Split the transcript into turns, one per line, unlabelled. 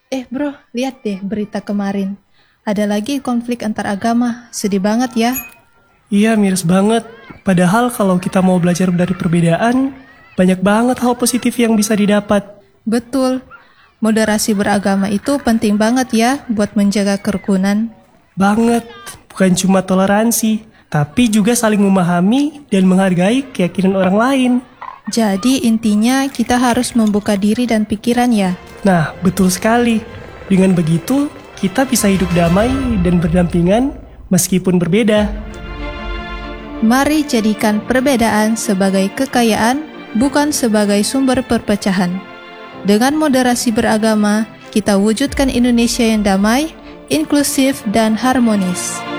Bro, lihat deh berita kemarin. Ada lagi konflik antar agama, sedih banget ya.
Iya, miris banget. Padahal kalau kita mau belajar dari perbedaan, banyak banget hal positif yang bisa didapat.
Betul, moderasi beragama itu penting banget ya buat menjaga kerukunan.
Banget, bukan cuma toleransi, tapi juga saling memahami dan menghargai keyakinan orang lain.
Jadi intinya kita harus membuka diri dan pikiran ya.
Nah, betul sekali. Dengan begitu, kita bisa hidup damai dan berdampingan meskipun berbeda.
Mari jadikan perbedaan sebagai kekayaan, bukan sebagai sumber perpecahan. Dengan moderasi beragama, kita wujudkan Indonesia yang damai, inklusif, dan harmonis.